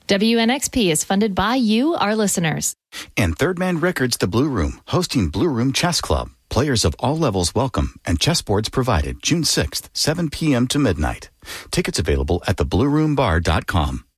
WNXP is funded by you, our listeners. And Third Man Records The Blue Room, hosting Blue Room Chess Club. Players of all levels welcome, and chessboards provided June 6th, 7 p.m. to midnight. Tickets available at theblueroombar.com.